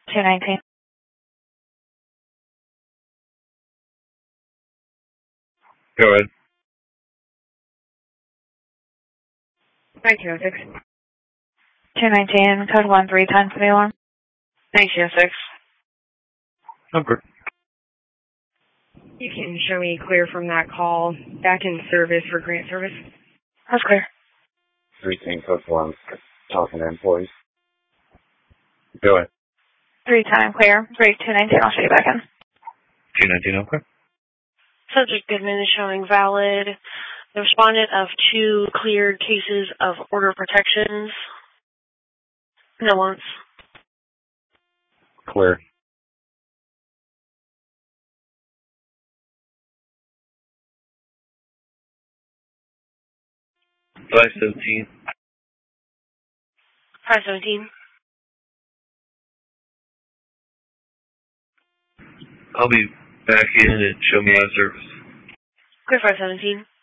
219. Go ahead. 1906. 219, code 1 3 times for the alarm. 1906. Okay. You can show me clear from that call. Back in service for grant service. That's clear. 310 code 1, talking to employees. Go ahead. 3 time clear. Break 219, I'll show you back in. 219, okay. Subject Goodman is showing valid. The respondent of 2 cleared cases of order protections. No warrants. Clear. $517. 517. I'll be back in and show me out of service. Clear 517.